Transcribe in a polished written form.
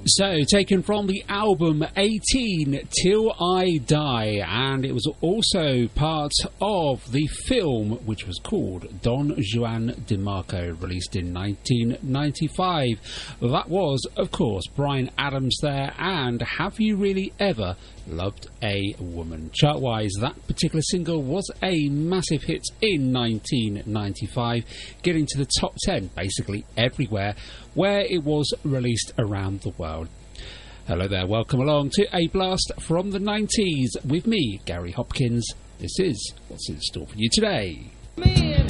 So, taken from the album 18 Till I Die, and it was also part of the film which was called Don Juan DeMarco, released in 1995. That was, of course, Bryan Adams there, and Have You Really Ever Loved a Woman? Chart-wise, that particular single was a massive hit in 1995, getting to the top 10 basically everywhere where it was released around the world. Hello there, welcome along to A Blast from the 90s with me, Gary Hopkins. This is what's in store for you today.